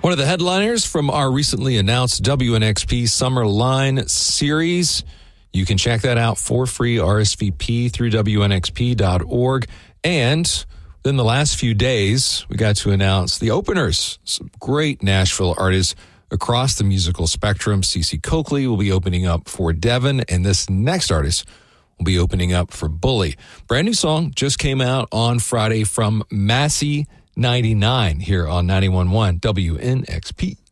One of the headliners from our recently announced WNXP Summer Line series. You can check that out for free, RSVP through WNXP.org. And in the last few days, we got to announce the openers. Some great Nashville artists across the musical spectrum. CeCe Coakley will be opening up for Devin, and this next artist will be opening up for Bully. Brand new song just came out on Friday from Massey 99 here on 91.1 WNXP.